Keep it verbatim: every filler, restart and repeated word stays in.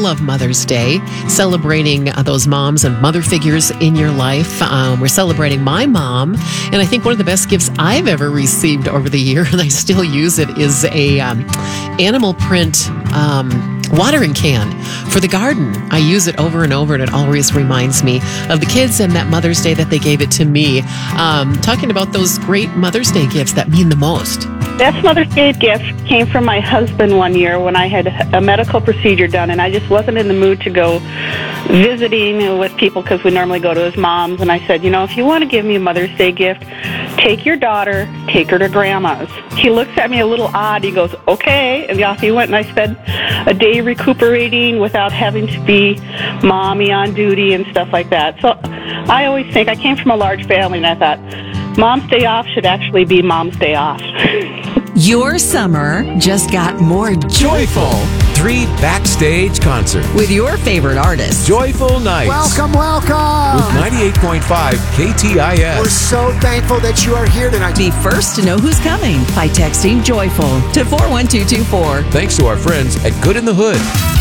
love Mother's Day, celebrating uh, those moms and mother figures in your life. Um, we're celebrating my mom, and I think one of the best gifts I've ever received over the year, and I still use it, is a um, animal print um, watering can for the garden. I use it over and over, and it always reminds me of the kids and that Mother's Day that they gave it to me. Um, talking about those great Mother's Day gifts that mean the most. Best Mother's Day gift came from my husband one year when I had a medical procedure done, and I just wasn't in the mood to go visiting with people because we normally go to his mom's. And I said, you know, if you want to give me a Mother's Day gift, take your daughter, take her to Grandma's. He looks at me a little odd. He goes, okay, and off he went, and I spent a day recuperating without having to be mommy on duty and stuff like that. So I always think, I came from a large family, and I thought, Mom's Day off should actually be Mom's Day off. Your summer just got more joyful Three backstage concert with your favorite artists. Joyful Nights. Welcome, welcome. With ninety-eight point five K T I S. We're so thankful that you are here tonight. Be first to know who's coming by texting JOYFUL to four one two two four. Thanks to our friends at Good in the Hood.